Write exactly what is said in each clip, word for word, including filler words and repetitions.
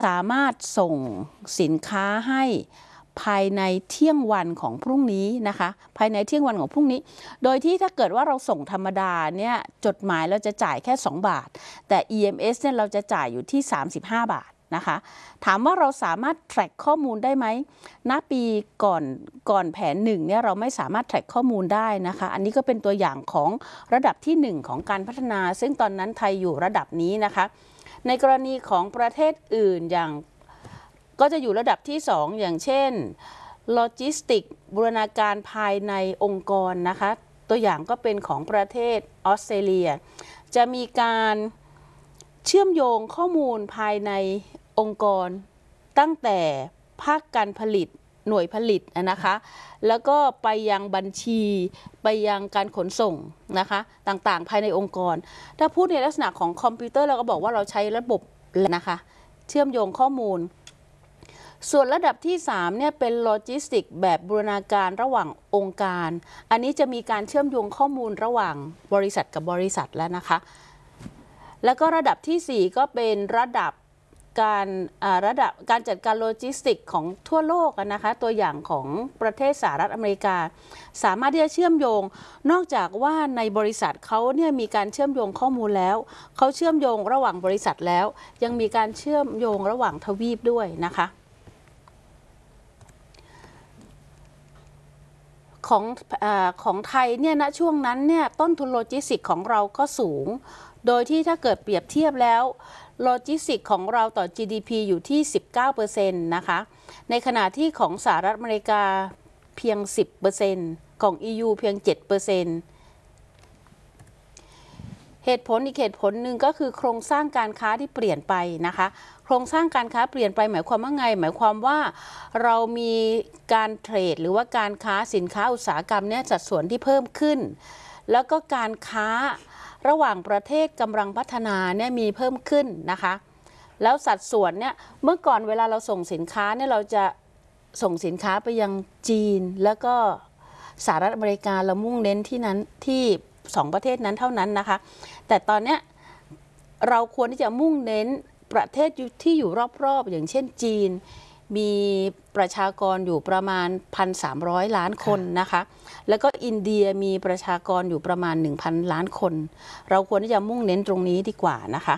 สามารถส่งสินค้าให้ภายในเที่ยงวันของพรุ่งนี้นะคะภายในเที่ยงวันของพรุ่งนี้โดยที่ถ้าเกิดว่าเราส่งธรรมดาเนี่ยจดหมายเราจะจ่ายแค่สองบาทแต่ อี เอ็ม เอส เนี่ยเราจะจ่ายอยู่ที่สามสิบห้าบาทนะคะถามว่าเราสามารถ track ข้อมูลได้ไหมณปีก่อนก่อนแผนหนึ่งเนี่ยเราไม่สามารถ track ข้อมูลได้นะคะอันนี้ก็เป็นตัวอย่างของระดับที่หนึ่งของการพัฒนาซึ่งตอนนั้นไทยอยู่ระดับนี้นะคะในกรณีของประเทศอื่นอย่างก็จะอยู่ระดับที่สองอย่างเช่นโลจิสติกบูรณาการภายในองค์กรนะคะตัวอย่างก็เป็นของประเทศออสเตรเลียจะมีการเชื่อมโยงข้อมูลภายในองค์กรตั้งแต่ภาคการผลิตหน่วยผลิตนะคะแล้วก็ไปยังบัญชีไปยังการขนส่งนะคะต่างๆภายในองค์กรถ้าพูดในลักษณะของคอมพิวเตอร์เราก็บอกว่าเราใช้ระบบนะคะเชื่อมโยงข้อมูลส่วนระดับที่สามเนี่ยเป็นโลจิสติกแบบบูรณาการระหว่างองค์การอันนี้จะมีการเชื่อมโยงข้อมูลระหว่างบริษัทกับบริษัทแล้วนะคะแล้วก็ระดับที่สี่ก็เป็นระดับการระดับการจัดการโลจิสติกของทั่วโลกนะคะตัวอย่างของประเทศสหรัฐอเมริกาสามารถที่จะเชื่อมโยงนอกจากว่าในบริษัทเขาเนี่ยมีการเชื่อมโยงข้อมูลแล้วเขาเชื่อมโยงระหว่างบริษัทแล้วยังมีการเชื่อมโยงระหว่างทวีปด้วยนะคะของอของไทยเนี่ยณช่วงนั้นเนี่ยต้นทุนโลจิสติกของเราก็สูงโดยที่ถ้าเกิดเปรียบเทียบแล้วโลจิสติกของเราต่อ จี ดี พี อยู่ที่ สิบเก้าเปอร์เซ็นต์ นะคะในขณะที่ของสหรัฐอเมริกาเพียง สิบเปอร์เซ็นต์ ของ อี ยู เพียง เจ็ดเปอร์เซ็นต์ เหตุผลอีกเหตุผลหนึ่งก็คือโครงสร้างการค้าที่เปลี่ยนไปนะคะโครงสร้างการค้าเปลี่ยนไปหมายความว่าไงหมายความว่าเรามีการเทรดหรือว่าการค้าสินค้าอุตสาหกรรมเนี่ยสัดส่วนที่เพิ่มขึ้นแล้วก็การค้าระหว่างประเทศกำลังพัฒนาเนี่ยมีเพิ่มขึ้นนะคะแล้วสัดส่วนเนี่ยเมื่อก่อนเวลาเราส่งสินค้าเนี่ยเราจะส่งสินค้าไปยังจีนแล้วก็สหรัฐอเมริกาเรามุ่งเน้นที่นั้นที่สองประเทศนั้นเท่านั้นนะคะแต่ตอนนี้เราควรที่จะมุ่งเน้นประเทศที่อยู่รอบๆอย่างเช่นจีนมีประชากรอยู่ประมาณ หนึ่งพันสามร้อย ล้านคนนะคะแล้วก็อินเดียมีประชากรอยู่ประมาณ หนึ่งพัน ล้านคนเราควรที่จะมุ่งเน้นตรงนี้ดีกว่านะคะ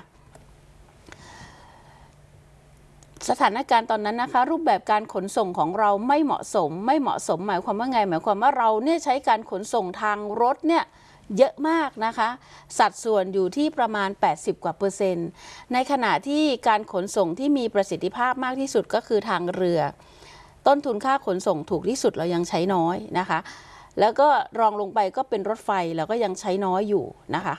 สถานการณ์ตอนนั้นนะคะรูปแบบการขนส่งของเราไม่เหมาะสมไม่เหมาะสมหมายความว่าไงหมายความว่าเราเนี่ยใช้การขนส่งทางรถเนี่ยเยอะมากนะคะสัดส่วนอยู่ที่ประมาณแปดสิบกว่าเปอร์เซ็นต์ในขณะที่การขนส่งที่มีประสิทธิภาพมากที่สุดก็คือทางเรือต้นทุนค่าขนส่งถูกที่สุดเรายังใช้น้อยนะคะแล้วก็รองลงไปก็เป็นรถไฟเราก็ยังใช้น้อยอยู่นะคะ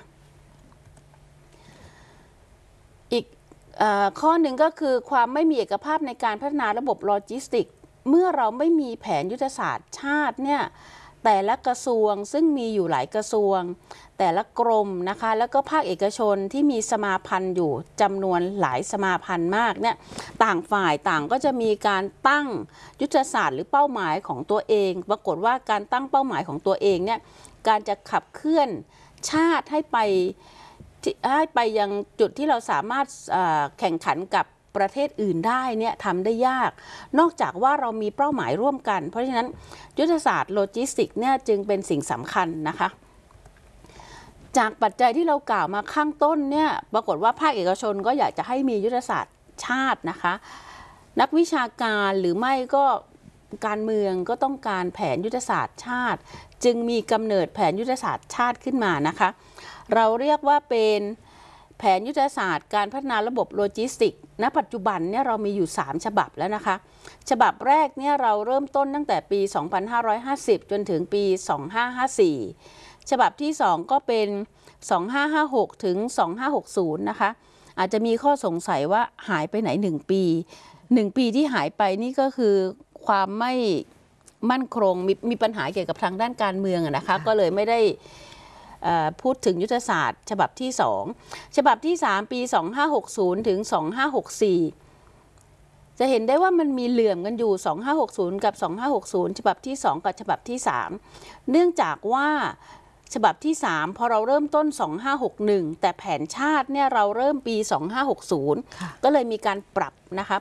อีกข้อหนึ่งก็คือความไม่มีเอกภาพในการพัฒนาระบบโลจิสติกเมื่อเราไม่มีแผนยุทธศาสตร์ชาติเนี่ยแต่ละกระทรวงซึ่งมีอยู่หลายกระทรวงแต่ละกรมนะคะแล้วก็ภาคเอกชนที่มีสมาพันธ์อยู่จำนวนหลายสมาพันธ์มากเนี่ยต่างฝ่ายต่างก็จะมีการตั้งยุทธศาสตร์หรือเป้าหมายของตัวเองปรากฏว่าการตั้งเป้าหมายของตัวเองเนี่ยการจะขับเคลื่อนชาติให้ไปให้ไปยังจุดที่เราสามารถแข่งขันกับประเทศอื่นได้เนี่ยทำได้ยากนอกจากว่าเรามีเป้าหมายร่วมกันเพราะฉะนั้นยุทธศาสตร์โลจิสติกเนี่ยจึงเป็นสิ่งสำคัญนะคะจากปัจจัยที่เรากล่าวมาข้างต้นเนี่ยปรากฏว่าภาคเอกชนก็อยากจะให้มียุทธศาสตร์ชาตินะคะนักวิชาการหรือไม่ก็การเมืองก็ต้องการแผนยุทธศาสตร์ชาติจึงมีกำเนิดแผนยุทธศาสตร์ชาติขึ้นมานะคะเราเรียกว่าเป็นแผนยุทธศาสตร์การพัฒนาระบบโลจิสติกณปัจจุบันเนี่ยเรามีอยู่สามฉบับแล้วนะคะฉบับแรกเนี่ยเราเริ่มต้นตั้งแต่ปีสองพันห้าร้อยห้าสิบจนถึงปีสองพันห้าร้อยห้าสิบสี่ฉบับที่สองก็เป็นสองพันห้าร้อยห้าสิบหกถึงสองพันห้าร้อยหกสิบนะคะอาจจะมีข้อสงสัยว่าหายไปไหนหนึ่งปีหนึ่งปีที่หายไปนี่ก็คือความไม่มั่นคงมีมีปัญหาเกี่ยวกับทางด้านการเมืองนะคะก็เลยไม่ได้พูดถึงยุทธศาสตร์ฉบับที่สองฉบับที่สามปีสองพันห้าร้อยหกสิบถึงสองพันห้าร้อยหกสิบสี่จะเห็นได้ว่ามันมีเหลื่อมกันอยู่สองพันห้าร้อยหกสิบกับสองพันห้าร้อยหกสิบฉบับที่สองกับฉบับที่สามเนื่องจากว่าฉบับที่สามพอเราเริ่มต้นสองพันห้าร้อยหกสิบเอ็ดแต่แผนชาติเนี่ยเราเริ่มปีสองพันห้าร้อยหกสิบก็เลยมีการปรับนะคะ